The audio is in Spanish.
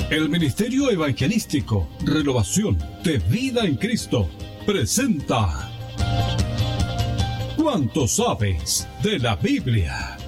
El Ministerio Evangelístico Renovación de Vida en Cristo presenta ¿Cuánto sabes de la Biblia?